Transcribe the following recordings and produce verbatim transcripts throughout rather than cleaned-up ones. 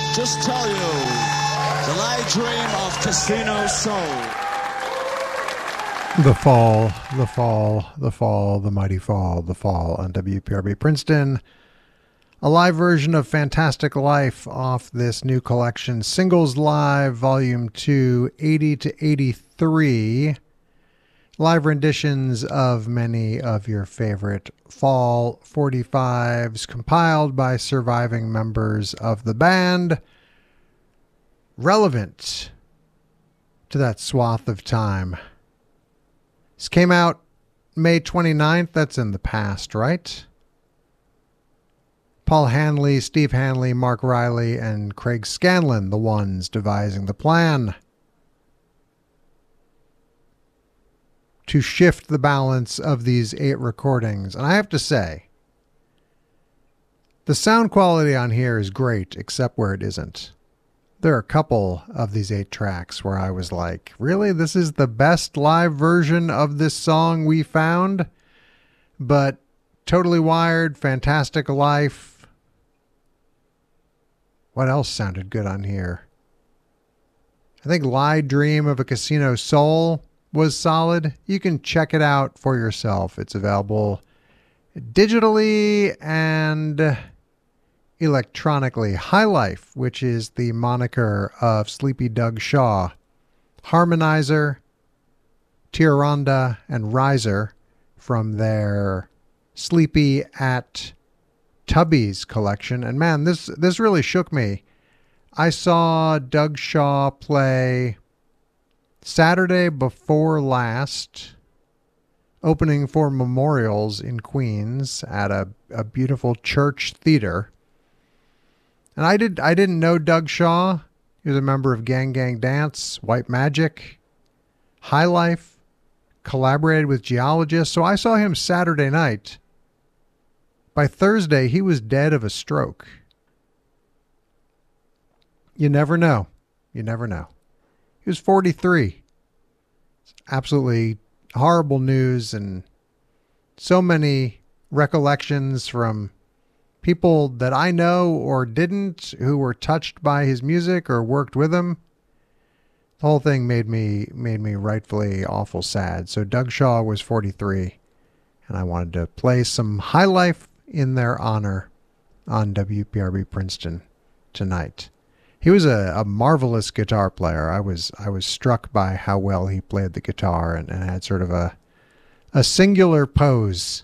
just tell you the light dream of Casino Soul. The fall, the fall, the fall, the mighty fall, the fall on W P R B Princeton. A live version of Fantastic Life off this new collection, Singles Live, Volume two, eighty to eighty-three. Live renditions of many of your favorite fall forty-fives compiled by surviving members of the band, relevant to that swath of time. This came out May twenty-ninth. That's in the past, right? Paul Hanley, Steve Hanley, Mark Riley, and Craig Scanlon, the ones devising the plan to shift the balance of these eight recordings. And I have to say, the sound quality on here is great, except where it isn't. There are a couple of these eight tracks where I was like, really? This is the best live version of this song we found? But Totally Wired, Fantastic Life. What else sounded good on here? I think Lie Dream of a Casino Soul was solid. You can check it out for yourself. It's available digitally and electronically. High Life, which is the moniker of Sleepy Doug Shaw, Harmonizer, Tioronda, and Riser from their Sleepy at Tubby's collection. And man, this this really shook me. I saw Doug Shaw play Saturday before last, opening for Memorials in Queens at a, a beautiful church theater. And I did I didn't know Doug Shaw. He was a member of Gang Gang Dance, White Magic, High Life, collaborated with Geologists. So I saw him Saturday night. By Thursday, he was dead of a stroke. You never know. You never know. He was forty-three. It's absolutely horrible news, and so many recollections from people that I know or didn't who were touched by his music or worked with him. The whole thing made me made me rightfully awful sad. So Doug Shaw was forty-three, and I wanted to play some High Life in their honor on W P R B Princeton tonight. He was a, a marvelous guitar player. I was I was struck by how well he played the guitar and, and had sort of a a singular pose.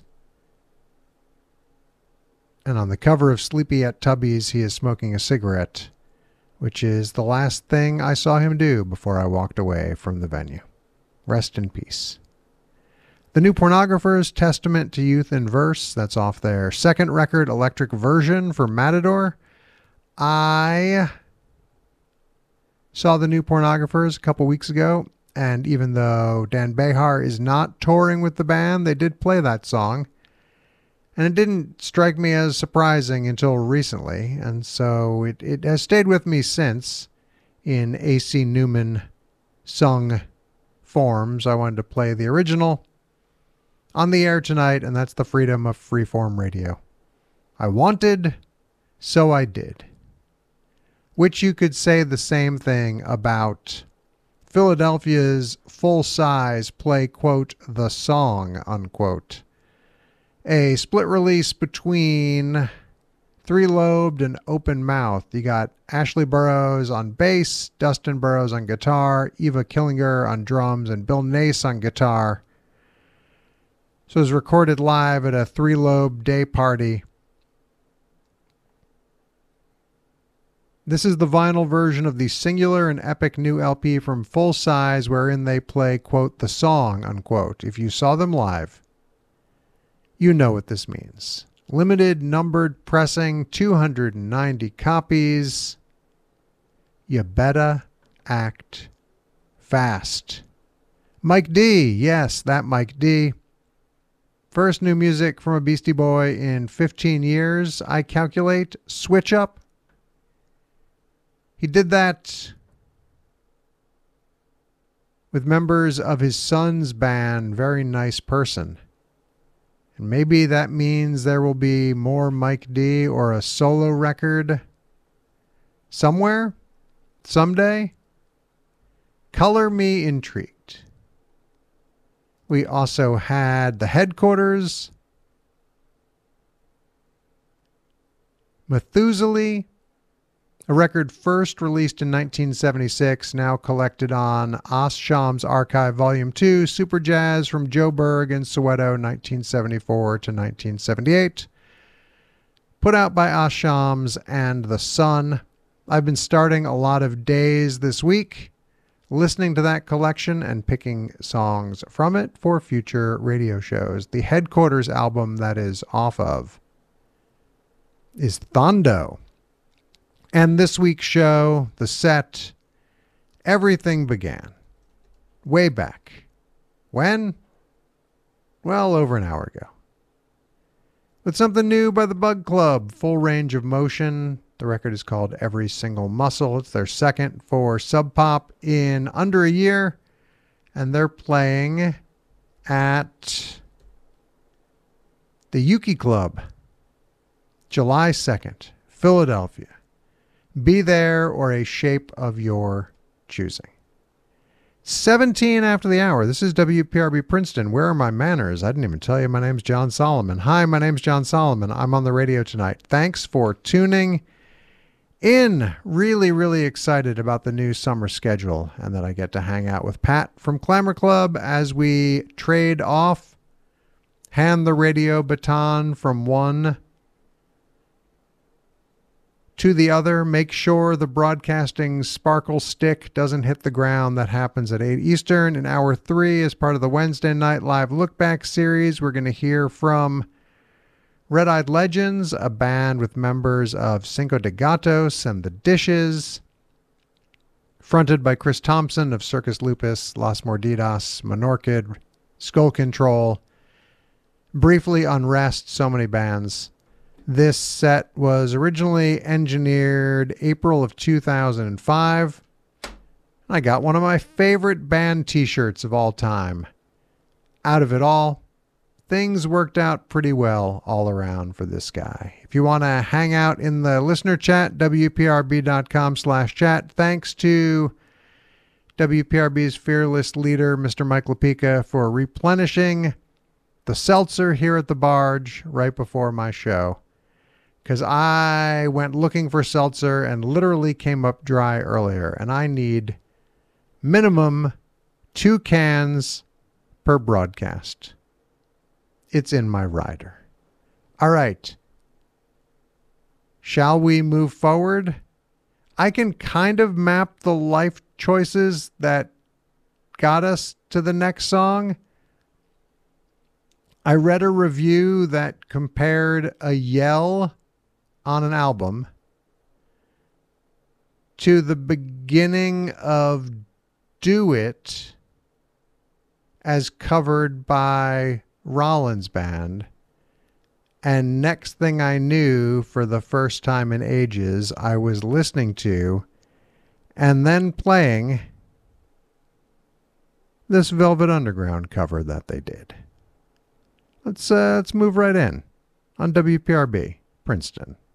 And on the cover of Sleepy at Tubby's, he is smoking a cigarette, which is the last thing I saw him do before I walked away from the venue. Rest in peace. The New Pornographers, Testament to Youth in Verse, that's off their second record, Electric Version, for Matador. I saw the New Pornographers a couple weeks ago, and even though Dan Behar is not touring with the band, they did play that song. And it didn't strike me as surprising until recently, and so it, it has stayed with me since in A C Newman sung forms. I wanted to play the original on the air tonight, and that's the freedom of freeform radio. I wanted, so I did. Which you could say the same thing about Philadelphia's full-size play, quote, The Song, unquote. A split release between Three Lobed and Open Mouth. You got Ashley Burroughs on bass, Dustin Burroughs on guitar, Eva Killinger on drums, and Bill Nace on guitar. So it was recorded live at a Three Lobed day party. This is the vinyl version of the singular and epic new L P from Full Size, wherein they play, quote, The Song, unquote. If you saw them live, you know what this means. Limited numbered pressing, two hundred ninety copies. You better act fast. Mike D, yes, that Mike D. First new music from a Beastie Boy in fifteen years, I calculate. Switch Up. He did that with members of his son's band, Very Nice Person. And maybe that means there will be more Mike D or a solo record somewhere, someday. Color Me Intrigued. We also had The Headquarters, Methuselah, a record first released in nineteen seventy-six, now collected on Ashams Archive Volume two, Super Jazz from Joe Berg and Soweto, nineteen seventy-four to nineteen seventy-eight. Put out by Ashams and The Sun. I've been starting a lot of days this week listening to that collection and picking songs from it for future radio shows. The Headquarters album that is off of is Thondo. And this week's show, the set, everything began way back. When? Well, over an hour ago. With something new by the Bug Club, Full Range of Motion. The record is called Every Single Muscle. It's their second for Sub Pop in under a year. And they're playing at the Yuki Club, July second, Philadelphia. Be there or a shape of your choosing. seventeen after the hour. This is W P R B Princeton. Where are my manners? I didn't even tell you my name's John Solomon. Hi, my name's John Solomon. I'm on the radio tonight. Thanks for tuning in. Really, really excited about the new summer schedule and that I get to hang out with Pat from Clamor Club as we trade off, hand the radio baton from one to the other, make sure the broadcasting sparkle stick doesn't hit the ground. That happens at eight Eastern in hour three as part of the Wednesday Night Live Look Back series. We're going to hear from Red Eyed Legends, a band with members of Cinco de Gatos and The Dishes, fronted by Chris Thompson of Circus Lupus, Las Mordidas, Menorchid, Skull Control, briefly Unrest, so many bands. This set was originally engineered April of two thousand five. I got one of my favorite band t-shirts of all time out of it all. Things worked out pretty well all around for this guy. If you want to hang out in the listener chat, W P R B dot com slash chat. Thanks to W P R B's fearless leader, Mister Mike Lepica, for replenishing the seltzer here at the Barge right before my show. Because I went looking for seltzer and literally came up dry earlier. And I need minimum two cans per broadcast. It's in my rider. All right. Shall we move forward? I can kind of map the life choices that got us to the next song. I read a review that compared a yell on an album to the beginning of Do It as covered by Rollins Band. And next thing I knew, for the first time in ages, I was listening to and then playing this Velvet Underground cover that they did. Let's uh, let's move right in on W P R B Princeton.